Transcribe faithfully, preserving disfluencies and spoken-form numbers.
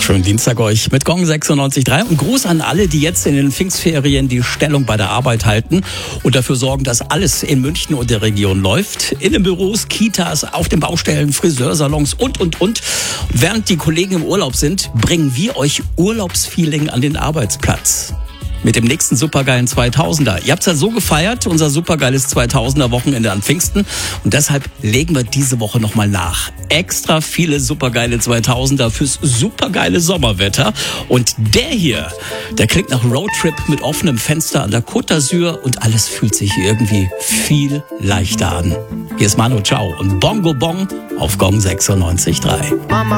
Schönen Dienstag euch mit Gong sechsundneunzig Komma drei und Gruß an alle, die jetzt in den Pfingstferien die Stellung bei der Arbeit halten und dafür sorgen, dass alles in München und der Region läuft. In den Büros, Kitas, auf den Baustellen, Friseursalons und, und, und. Während die Kollegen im Urlaub sind, bringen wir euch Urlaubsfeeling an den Arbeitsplatz. Mit dem nächsten supergeilen zweitausender. Ihr habt's ja so gefeiert, unser supergeiles zweitausender Wochenende an Pfingsten. Und deshalb legen wir diese Woche nochmal nach. Extra viele supergeile zweitausender fürs supergeile Sommerwetter. Und der hier, der klingt nach Roadtrip mit offenem Fenster an der Côte d'Azur und alles fühlt sich irgendwie viel leichter an. Hier ist Manu Chao und Bongo Bong auf Gong sechsundneunzig Komma drei. Mama